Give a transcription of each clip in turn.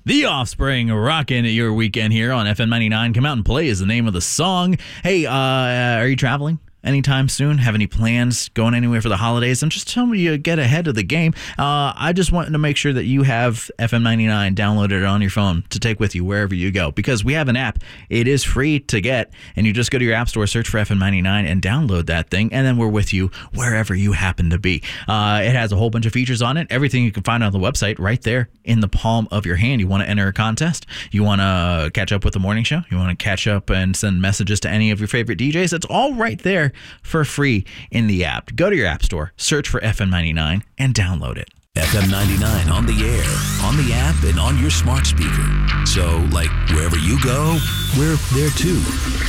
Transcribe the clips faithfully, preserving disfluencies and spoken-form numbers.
The Offspring rocking your weekend here on F M ninety-nine. Come out and play is the name of the song. Hey, uh, are you traveling anytime soon? Have any plans going anywhere for the holidays? I'm just telling you, get ahead of the game. Uh, I just wanted to make sure that you have F M ninety-nine downloaded on your phone to take with you wherever you go, because we have an app. It is free to get, and you just go to your app store, search for F M ninety-nine, and download that thing, and then we're with you wherever you happen to be. Uh, it has a whole bunch of features on it, everything you can find on the website right there in the palm of your hand. You want to enter a contest? You want to catch up with the morning show? You want to catch up and send messages to any of your favorite D Js? It's all right there for free in the app. Go to your app store, search for F M ninety-nine, and download it. F M ninety-nine on the air, on the app, and on your smart speaker. So, like, wherever you go, we're there too.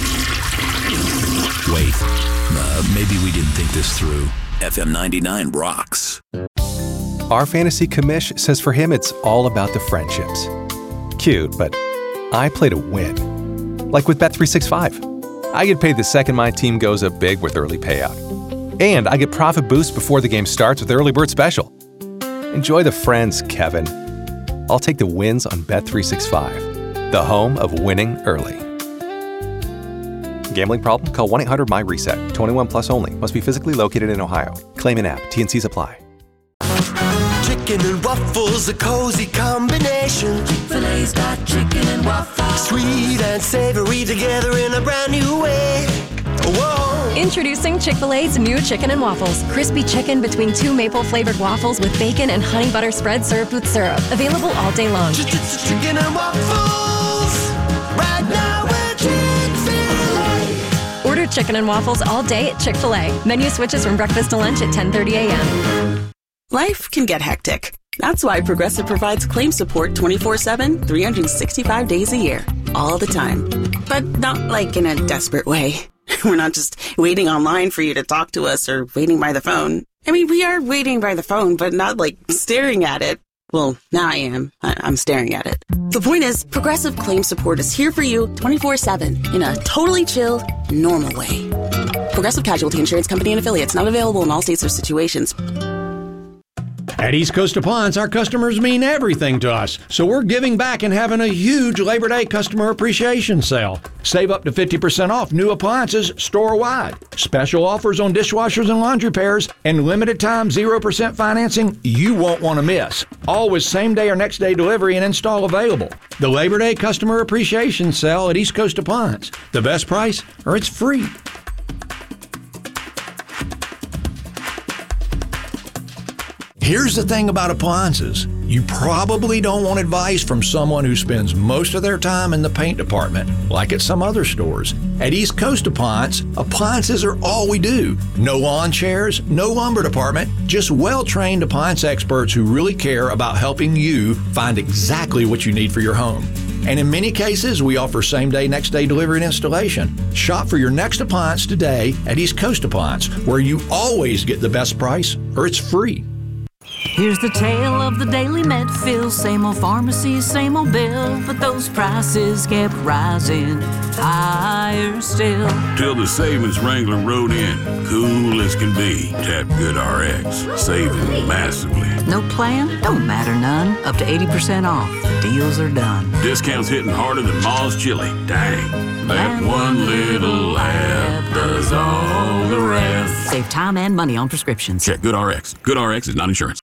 Wait, uh, maybe we didn't think this through. F M ninety-nine rocks. Our fantasy commish says for him it's all about the friendships. Cute, but I play to win. Like with Bet three sixty-five. I get paid the second my team goes up big with early payout. And I get profit boost before the game starts with Early Bird Special. Enjoy the friends, Kevin. I'll take the wins on Bet three sixty-five, the home of winning early. Gambling problem? Call one eight hundred M Y reset. twenty-one plus only. Must be physically located in Ohio. Claim in app. T and C's apply. Chicken and waffles, a cozy combination. Chick-fil-A's got chicken and waffles. Sweet and savory together in a brand new way. Whoa. Introducing Chick-fil-A's new chicken and waffles. Crispy chicken between two maple-flavored waffles with bacon and honey butter spread served with syrup. Available all day long. Chicken and waffles. Right now we're Chick-fil-A. Order chicken and waffles all day at Chick-fil-A. Menu switches from breakfast to lunch at ten thirty a.m. Life can get hectic. That's why Progressive provides claim support twenty-four seven, three hundred sixty-five days a year. All the time. But not like in a desperate way. We're not just waiting online for you to talk to us or waiting by the phone. I mean, we are waiting by the phone, but not like staring at it. Well, now I am. I- I'm staring at it. The point is, Progressive Claim Support is here for you twenty-four seven in a totally chill, normal way. Progressive Casualty Insurance Company and affiliates, not available in all states or situations. At East Coast Appliance, our customers mean everything to us, so we're giving back and having a huge Labor Day customer appreciation sale. Save up to fifty percent off new appliances store-wide. Special offers on dishwashers and laundry pairs, and limited time zero percent financing you won't want to miss. All with same-day or next-day delivery and install available. The Labor Day customer appreciation sale at East Coast Appliance. The best price, or it's free. Here's the thing about appliances. You probably don't want advice from someone who spends most of their time in the paint department, like at some other stores. At East Coast Appliance, appliances are all we do. No lawn chairs, no lumber department, just well-trained appliance experts who really care about helping you find exactly what you need for your home. And in many cases, we offer same-day, next-day delivery and installation. Shop for your next appliance today at East Coast Appliance, where you always get the best price, or it's free. Here's the tale of the daily Medfill. Same old pharmacy, same old bill, but those prices kept rising higher still. Till the savings wrangler rode in, cool as can be. Tap GoodRx, saving massively. No plan? Don't matter none. Up to eighty percent off. Deals are done. Discounts hitting harder than Ma's chili. Dang, that one little app does all the rest. Save time and money on prescriptions. Check GoodRx. GoodRx is not insurance.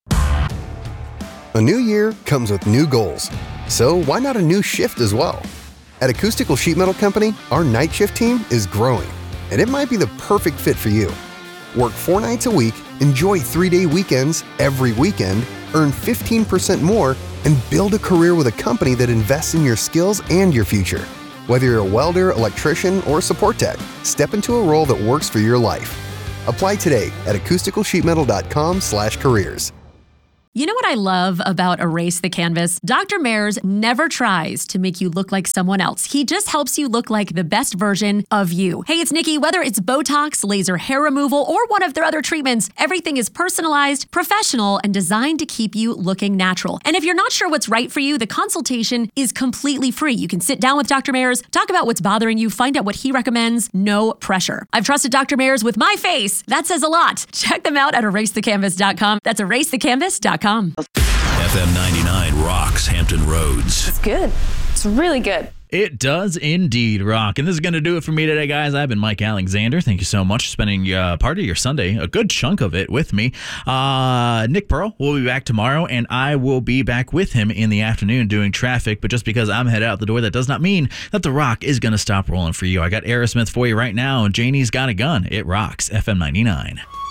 A new year comes with new goals, so why not a new shift as well? At Acoustical Sheet Metal Company, our night shift team is growing, and it might be the perfect fit for you. Work four nights a week, enjoy three-day weekends every weekend, earn fifteen percent more, and build a career with a company that invests in your skills and your future. Whether you're a welder, electrician, or support tech, step into a role that works for your life. Apply today at acoustical sheet metal dot com slash careers. You know what I love about Erase the Canvas? Doctor Mayers never tries to make you look like someone else. He just helps you look like the best version of you. Hey, it's Nikki. Whether it's Botox, laser hair removal, or one of their other treatments, everything is personalized, professional, and designed to keep you looking natural. And if you're not sure what's right for you, the consultation is completely free. You can sit down with Doctor Mayers, talk about what's bothering you, find out what he recommends. No pressure. I've trusted Doctor Mayers with my face. That says a lot. Check them out at erase the canvas dot com. That's erase the canvas dot com. F M ninety-nine rocks Hampton Roads. It's good. It's really good. It does indeed rock. And this is going to do it for me today, guys. I've been Mike Alexander. Thank you so much for spending uh, part of your Sunday, a good chunk of it, with me. Uh, Nick Pearl will be back tomorrow, and I will be back with him in the afternoon doing traffic. But just because I'm headed out the door, that does not mean that the rock is going to stop rolling for you. I got Aerosmith for you right now, and Janie's Got a Gun. It rocks. F M ninety-nine.